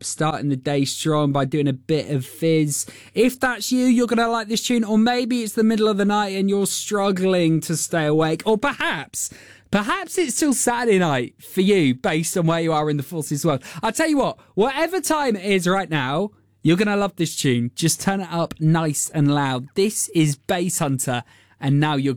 starting the day strong by doing a bit of fizz. If that's you, you're going to like this tune. Or maybe it's the middle of the night and you're struggling to stay awake. Or perhaps it's still Saturday night for you based on where you are in the Forces world. I'll tell you what, whatever time it is right now, you're going to love this tune. Just turn it up nice and loud. This is Bass Hunter, and now you're